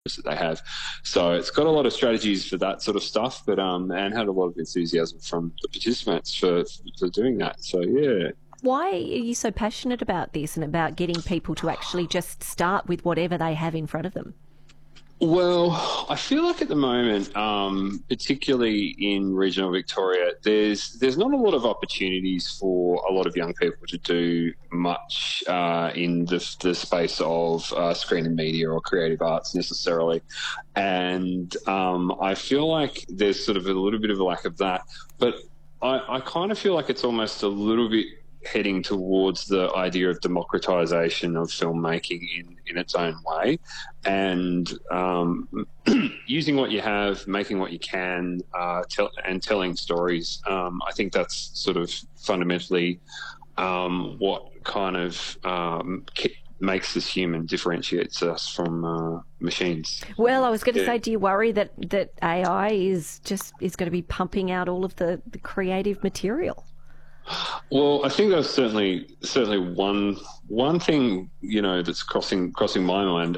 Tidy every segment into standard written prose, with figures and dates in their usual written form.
that they have. So it's got a lot of strategies for that sort of stuff, but and had a lot of enthusiasm from the participants for doing that. So yeah. Why are you so passionate about this and about getting people to actually just start with whatever they have in front of them? Well, I feel like at the moment, particularly in regional Victoria, there's not a lot of opportunities for a lot of young people to do much in the space of screen and media or creative arts necessarily, and I feel like there's sort of a little bit of a lack of that. But I kind of feel like it's almost a little bit heading towards the idea of democratization of filmmaking in its own way, and using what you have, making what you can, and telling stories. I think that's sort of fundamentally what kind of makes us human, differentiates us from machines. Well, I was going to say, do you worry that AI is going to be pumping out all of the creative material? Well, I think that's certainly one thing, that's crossing my mind.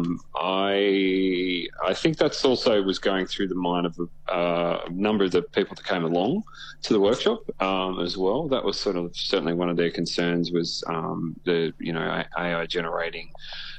I think that's also was going through the mind of a number of the people that came along to the workshop as well. That was sort of certainly one of their concerns was the AI generating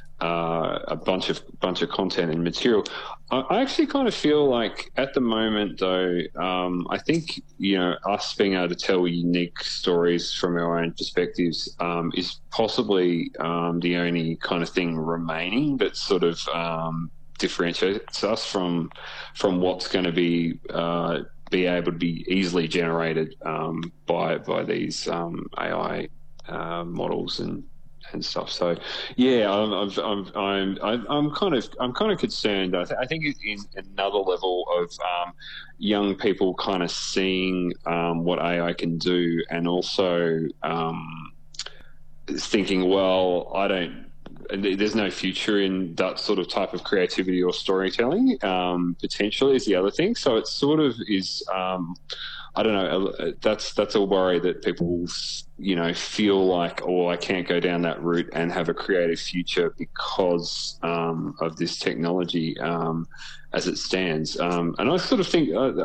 a bunch of content and material. I actually kind of feel like at the moment, though, I think us being able to tell unique stories from our own perspectives is possibly the only kind of thing remaining that sort of differentiates us from what's going to be able to be easily generated by these AI models and stuff. So yeah, I'm kind of concerned. I think in another level of young people kind of seeing what AI can do, and also thinking, well, there's no future in that sort of type of creativity or storytelling. Potentially is the other thing. So it sort of is. I don't know. That's a worry that people, feel like, oh, I can't go down that route and have a creative future because of this technology as it stands. And I sort of think I'm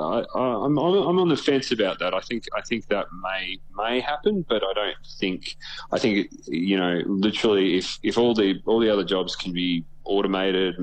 on the fence about that. I think that may happen, but I don't think. I think literally, if all the other jobs can be automated,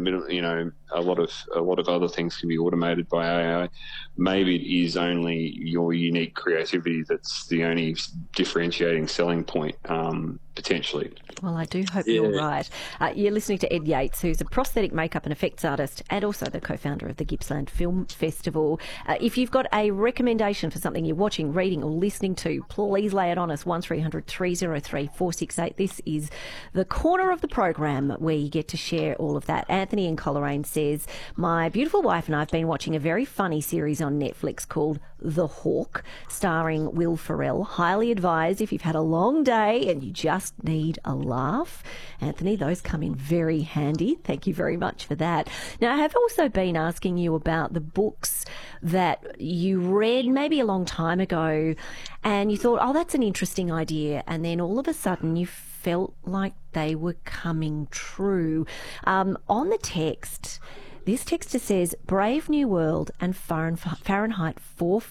a lot of other things can be automated by AI. Maybe it is only your unique creativity that's the only differentiating selling point, potentially. Well, I do hope you're right. You're listening to Ed Yates, who's a prosthetic makeup and effects artist and also the co-founder of the Gippsland Film Festival. If you've got a recommendation for something you're watching, reading or listening to, please lay it on us, 1300 303 468. This is the corner of the program where you get to share all of that. Anthony in Coleraine says, my beautiful wife and I have been watching a very funny series on Netflix called The Hawk, starring Will Ferrell. Highly advised if you've had a long day and you just need a laugh. Anthony, those come in very handy. Thank you very much for that. Now, I have also been asking you about the books that you read maybe a long time ago and you thought, oh, that's an interesting idea. And then all of a sudden you felt like they were coming true. On the text, this texter says Brave New World and Fahrenheit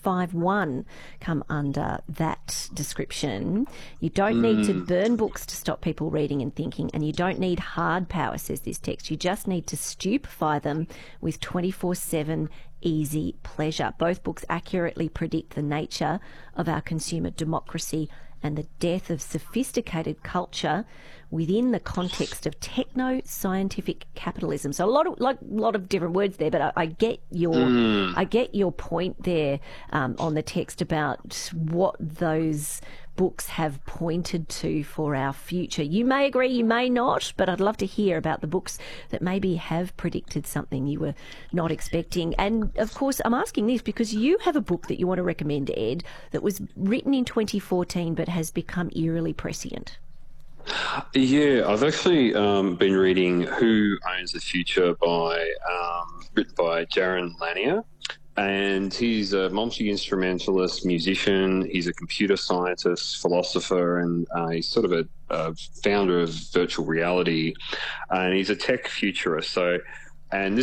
451 come under that description. You don't need to burn books to stop people reading and thinking, and you don't need hard power, says this text. You just need to stupefy them with 24/7 easy pleasure. Both books accurately predict the nature of our consumer democracy and the death of sophisticated culture within the context of techno-scientific capitalism. So a lot of different words there, but I get your point there on the text about what those books have pointed to for our future. You may agree, you may not, but I'd love to hear about the books that maybe have predicted something you were not expecting. And of course, I'm asking this because you have a book that you want to recommend, Ed, that was written in 2014 but has become eerily prescient. Yeah, I've actually been reading Who Owns the Future written by Jaron Lanier. And he's a multi-instrumentalist musician. He's a computer scientist, philosopher, and he's sort of a founder of virtual reality. And he's a tech futurist. And